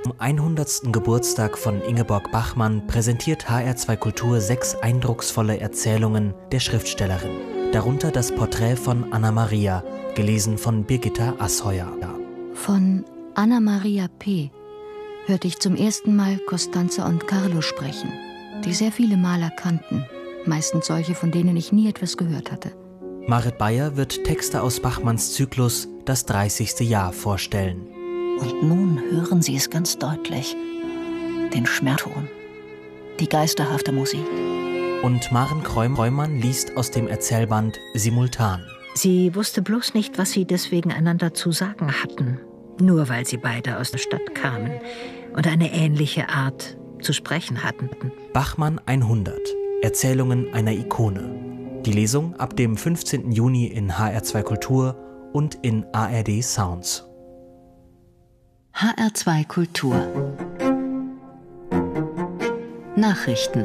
Zum 100. Geburtstag von Ingeborg Bachmann präsentiert HR2 Kultur 6 eindrucksvolle Erzählungen der Schriftstellerin. Darunter das Porträt von Anna Maria, gelesen von Birgitta Asheuer. Von Anna Maria P. hörte ich zum ersten Mal Costanza und Carlo sprechen, die sehr viele Maler kannten, meistens solche, von denen ich nie etwas gehört hatte. Marit Beyer wird Texte aus Bachmanns Zyklus Das 30. Jahr vorstellen. Und nun hören Sie es ganz deutlich. Den Schmerzton, die geisterhafte Musik. Und Maren Kreumann liest aus dem Erzählband Simultan. Sie wusste bloß nicht, was sie deswegen einander zu sagen hatten. Nur weil sie beide aus der Stadt kamen und eine ähnliche Art zu sprechen hatten. Bachmann 100. Erzählungen einer Ikone. Die Lesung ab dem 15. Juni in HR2 Kultur und in ARD Sounds. HR2 Kultur. Nachrichten.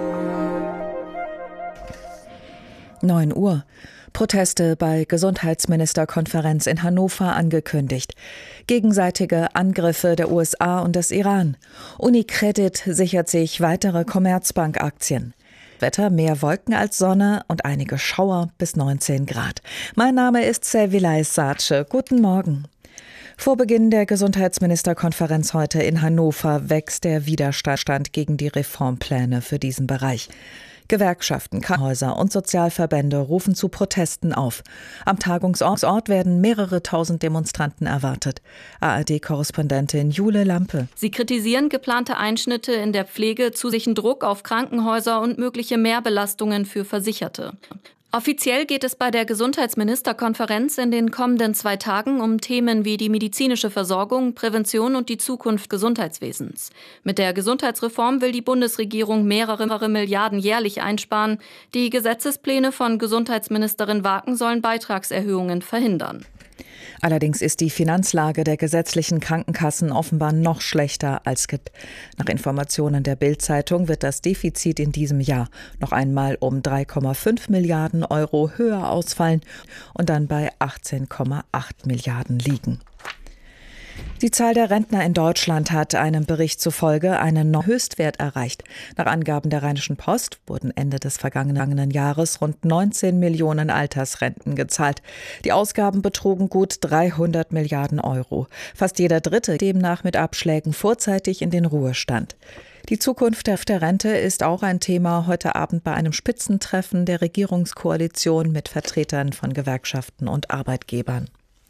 9 Uhr. Proteste bei Gesundheitsministerkonferenz in Hannover angekündigt. Gegenseitige Angriffe der USA und des Iran. UniCredit sichert sich weitere Commerzbank-Aktien. Wetter, mehr Wolken als Sonne und einige Schauer bis 19 Grad. Mein Name ist Servilay Sace. Guten Morgen. Vor Beginn der Gesundheitsministerkonferenz heute in Hannover wächst der Widerstand gegen die Reformpläne für diesen Bereich. Gewerkschaften, Krankenhäuser und Sozialverbände rufen zu Protesten auf. Am Tagungsort werden mehrere tausend Demonstranten erwartet. ARD-Korrespondentin Jule Lampe. Sie kritisieren geplante Einschnitte in der Pflege, zusätzlichen Druck auf Krankenhäuser und mögliche Mehrbelastungen für Versicherte. Offiziell geht es bei der Gesundheitsministerkonferenz in den kommenden 2 Tagen um Themen wie die medizinische Versorgung, Prävention und die Zukunft Gesundheitswesens. Mit der Gesundheitsreform will die Bundesregierung mehrere Milliarden jährlich einsparen. Die Gesetzespläne von Gesundheitsministerin Waken sollen Beitragserhöhungen verhindern. Allerdings ist die Finanzlage der gesetzlichen Krankenkassen offenbar noch schlechter als nach Informationen der Bild-Zeitung wird das Defizit in diesem Jahr noch einmal um 3,5 Milliarden Euro höher ausfallen und dann bei 18,8 Milliarden liegen. Die Zahl der Rentner in Deutschland hat einem Bericht zufolge einen neuen Höchstwert erreicht. Nach Angaben der Rheinischen Post wurden Ende des vergangenen Jahres rund 19 Millionen Altersrenten gezahlt. Die Ausgaben betrugen gut 300 Milliarden Euro. Fast jeder Dritte demnach mit Abschlägen vorzeitig in den Ruhestand. Die Zukunft der Rente ist auch ein Thema heute Abend bei einem Spitzentreffen der Regierungskoalition mit Vertretern von Gewerkschaften und Arbeitgebern.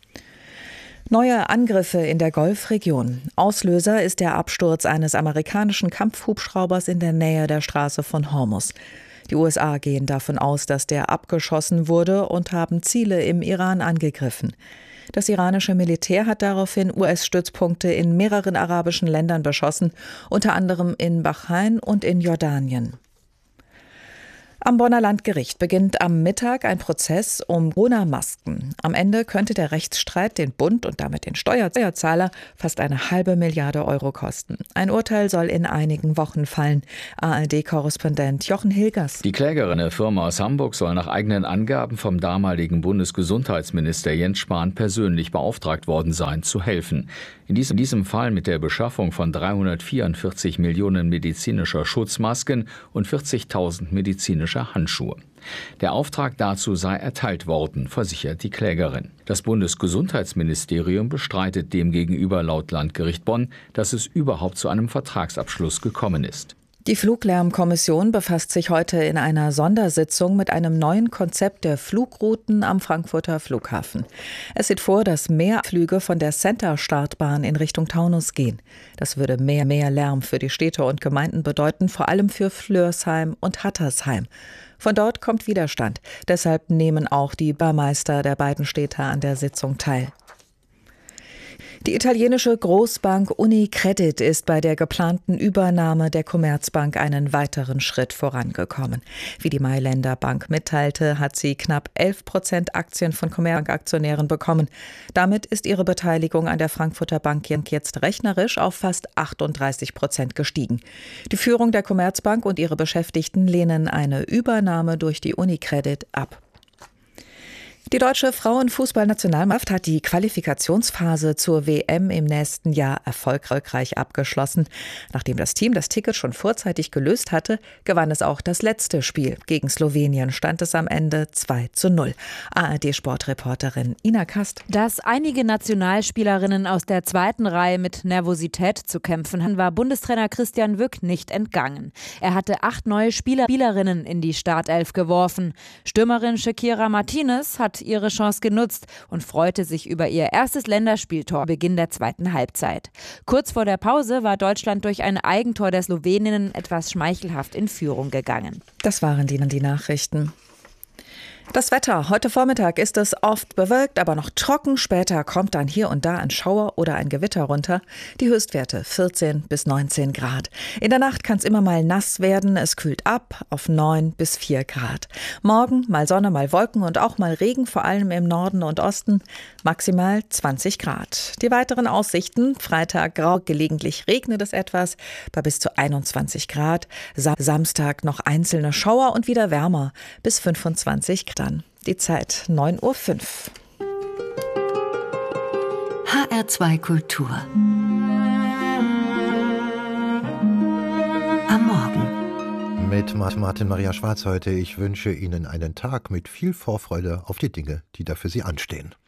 Neue Angriffe in der Golfregion. Auslöser ist der Absturz eines amerikanischen Kampfhubschraubers in der Nähe der Straße von Hormuz. Die USA gehen davon aus, dass der abgeschossen wurde und haben Ziele im Iran angegriffen. Das iranische Militär hat daraufhin US-Stützpunkte in mehreren arabischen Ländern beschossen, unter anderem in Bahrain und in Jordanien. Am Bonner Landgericht beginnt am Mittag ein Prozess um Corona-Masken. Am Ende könnte der Rechtsstreit den Bund und damit den Steuerzahler fast 1,5 Milliarde Euro kosten. Ein Urteil soll in einigen Wochen fallen. ARD-Korrespondent Jochen Hilgers. Die Klägerin, eine Firma aus Hamburg, soll nach eigenen Angaben vom damaligen Bundesgesundheitsminister Jens Spahn persönlich beauftragt worden sein, zu helfen. In diesem Fall mit der Beschaffung von 344 Millionen medizinischer Schutzmasken und 40.000 medizinischer Handschuhe. Der Auftrag dazu sei erteilt worden, versichert die Klägerin. Das Bundesgesundheitsministerium bestreitet demgegenüber laut Landgericht Bonn, dass es überhaupt zu einem Vertragsabschluss gekommen ist. Die Fluglärmkommission befasst sich heute in einer Sondersitzung mit einem neuen Konzept der Flugrouten am Frankfurter Flughafen. Es sieht vor, dass mehr Flüge von der Center-Startbahn in Richtung Taunus gehen. Das würde mehr Lärm für die Städte und Gemeinden bedeuten, vor allem für Flörsheim und Hattersheim. Von dort kommt Widerstand. Deshalb nehmen auch die Bürgermeister der beiden Städte an der Sitzung teil. Die italienische Großbank UniCredit ist bei der geplanten Übernahme der Commerzbank einen weiteren Schritt vorangekommen. Wie die Mailänder Bank mitteilte, hat sie knapp 11% Aktien von Commerzbank-Aktionären bekommen. Damit ist ihre Beteiligung an der Frankfurter Bank jetzt rechnerisch auf fast 38% gestiegen. Die Führung der Commerzbank und ihre Beschäftigten lehnen eine Übernahme durch die UniCredit ab. Die deutsche Frauenfußballnationalmannschaft hat die Qualifikationsphase zur WM im nächsten Jahr erfolgreich abgeschlossen. Nachdem das Team das Ticket schon vorzeitig gelöst hatte, gewann es auch das letzte Spiel. Gegen Slowenien stand es am Ende 2:0. ARD-Sportreporterin Ina Kast. Dass einige Nationalspielerinnen aus der zweiten Reihe mit Nervosität zu kämpfen hatten, war Bundestrainer Christian Wück nicht entgangen. Er hatte 8 neue Spielerinnen in die Startelf geworfen. Stürmerin Shakira Martinez hat ihre Chance genutzt und freute sich über ihr erstes Länderspieltor zu Beginn der zweiten Halbzeit. Kurz vor der Pause war Deutschland durch ein Eigentor der Sloweninnen etwas schmeichelhaft in Führung gegangen. Das waren die Nachrichten. Das Wetter. Heute Vormittag ist es oft bewölkt, aber noch trocken. Später kommt dann hier und da ein Schauer oder ein Gewitter runter. Die Höchstwerte 14 bis 19 Grad. In der Nacht kann es immer mal nass werden. Es kühlt ab auf 9 bis 4 Grad. Morgen mal Sonne, mal Wolken und auch mal Regen, vor allem im Norden und Osten. Maximal 20 Grad. Die weiteren Aussichten. Freitag grau, gelegentlich regnet es etwas bei bis zu 21 Grad. Samstag noch einzelne Schauer und wieder wärmer bis 25 Grad. Dann die Zeit 9:05 Uhr. HR2 Kultur. Am Morgen. Mit Martin Maria Schwarz heute. Ich wünsche Ihnen einen Tag mit viel Vorfreude auf die Dinge, die da für Sie anstehen.